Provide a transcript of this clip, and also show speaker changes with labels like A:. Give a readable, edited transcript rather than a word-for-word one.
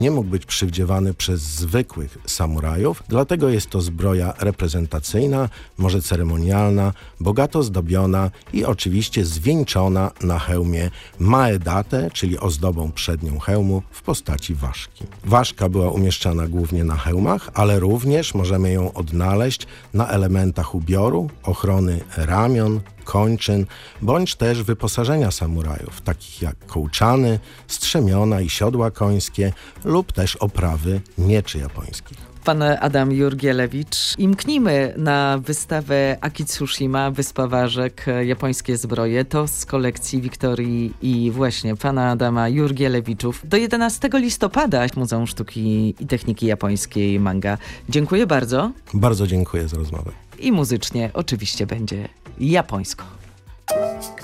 A: nie mógł być przywdziewany przez zwykłych samurajów, dlatego jest to zbroja reprezentacyjna, może ceremonialna, bogato zdobiona i oczywiście zwieńczona na hełmie maedate, czyli ozdobą przednią hełmu w postaci ważki. Ważka była umieszczana głównie na hełmach, ale również możemy ją odnaleźć na elementach ubioru, ochrony ramion, kończyn, bądź też wyposażenia samurajów, takich jak kołczany, strzemiona i siodła końskie lub też oprawy mieczy japońskich.
B: Pan Adam Jurgielewicz. I mknijmy na wystawę Akitsushima, Wyspa Ważek, japońskie zbroje. To z kolekcji Wiktorii i właśnie pana Adama Jurgielewiczów. Do 11 listopada Muzeum Sztuki i Techniki Japońskiej Manga. Dziękuję bardzo.
A: Bardzo dziękuję za rozmowę.
B: I muzycznie oczywiście będzie japońsko.